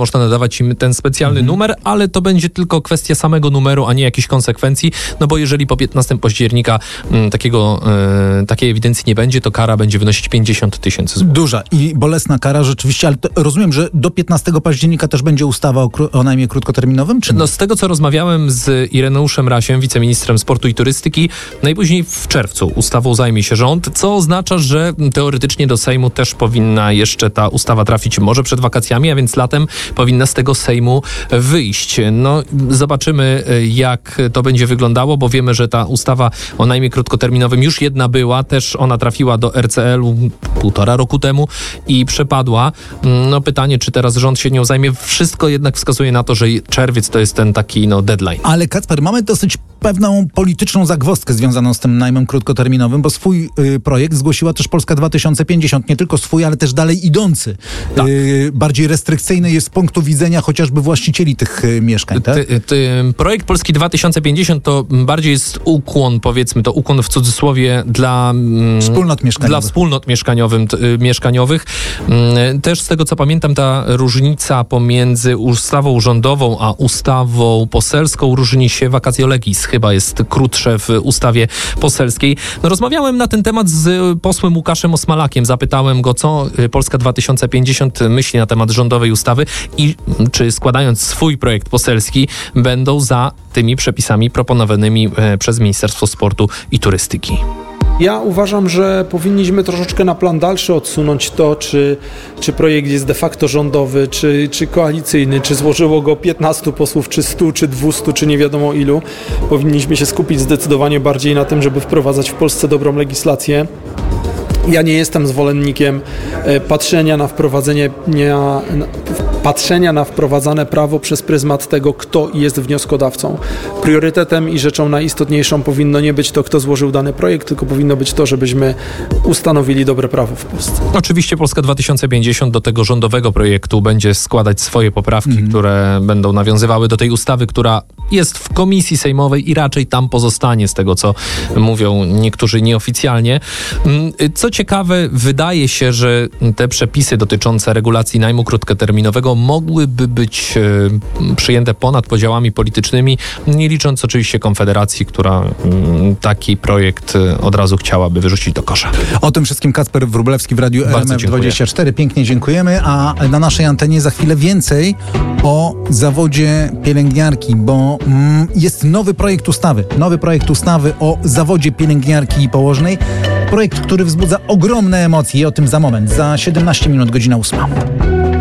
można nadawać im ten specjalny numer, ale to będzie tylko kwestia samego numeru, a nie jakichś konsekwencji, no bo jeżeli po 15 października takiej ewidencji nie będzie, to kara będzie wynosić 50 000 złotych. Duża i bolesna kara rzeczywiście, ale rozumiem, że do 15 października też będzie ustawa o najmie krótkoterminowym, czy nie? No z tego, co rozmawiałem z Ireneuszem Rasiem, wiceministrem sportu i turystyki, najpóźniej w czerwcu ustawą zajmie się rząd, co oznacza, że teoretycznie do Sejmu też powinna jeszcze ta ustawa trafić może przed wakacjami, a więc latem powinna z tego Sejmu wyjść. No zobaczymy, jak to będzie wyglądało, bo wiemy, że ta ustawa o najmie krótkoterminowym już jedna była, też ona trafiła do RCL-u 1,5 roku temu i przepadła. No pytanie, czy teraz rząd się nią zajmie. Wszystko jednak wskazuje na to, że czerwiec to jest ten taki deadline. Ale Kacper, mamy dosyć pewną polityczną zagwozdkę związaną z tym najmem krótkoterminowym, bo swój projekt zgłosiła też Polska 2050. Nie tylko swój, ale też dalej idący. Tak. Bardziej restrykcyjny jest z punktu widzenia chociażby właścicieli tych mieszkań, tak? Projekt Polski 2050 to bardziej jest ukłon, powiedzmy, to ukłon w cudzysłowie dla wspólnot mieszkaniowych. Też z tego, co pamiętam, ta różnica pomiędzy ustawą rządową a ustawą poselską różni się vacatio legis. Chyba jest krótsze w ustawie poselskiej. No, rozmawiałem na ten temat z posłem Łukaszem Osmalakiem. Zapytałem go, co Polska 2050 myśli na temat rządowej ustawy i czy składając swój projekt poselski będą za tymi przepisami proponowanymi przez Ministerstwo Sportu i Turystyki. Ja uważam, że powinniśmy troszeczkę na plan dalszy odsunąć to, czy projekt jest de facto rządowy, czy koalicyjny, czy złożyło go 15 posłów, czy 100, czy 200, czy nie wiadomo ilu. Powinniśmy się skupić zdecydowanie bardziej na tym, żeby wprowadzać w Polsce dobrą legislację. Ja nie jestem zwolennikiem patrzenia na wprowadzane prawo przez pryzmat tego, kto jest wnioskodawcą. Priorytetem i rzeczą najistotniejszą powinno nie być to, kto złożył dany projekt, tylko powinno być to, żebyśmy ustanowili dobre prawo w Polsce. Oczywiście Polska 2050 do tego rządowego projektu będzie składać swoje poprawki, które będą nawiązywały do tej ustawy, która jest w komisji sejmowej i raczej tam pozostanie, z tego co mówią niektórzy nieoficjalnie. Co ciekawe, wydaje się, że te przepisy dotyczące regulacji najmu krótkoterminowego mogłyby być przyjęte ponad podziałami politycznymi, nie licząc oczywiście Konfederacji, która taki projekt od razu chciałaby wyrzucić do kosza. O tym wszystkim Kacper Wróblewski w Radiu RMF24. Pięknie dziękujemy, a na naszej antenie za chwilę więcej o zawodzie pielęgniarki, bo jest nowy projekt ustawy o zawodzie pielęgniarki i położnej. Projekt, który wzbudza ogromne emocje i o tym za moment, za 17 minut, godzina 8.